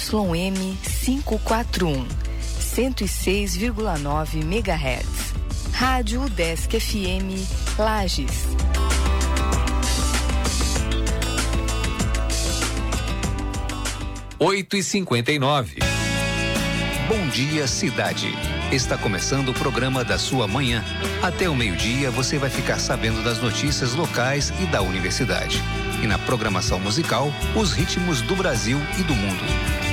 YM 541, 106,9 MHz. Rádio UDESC FM, Lages. Oito e 59. Bom dia, cidade. Está começando o programa da sua manhã. Até o meio-dia você vai ficar sabendo das notícias locais e da universidade. E na programação musical, os ritmos do Brasil e do mundo.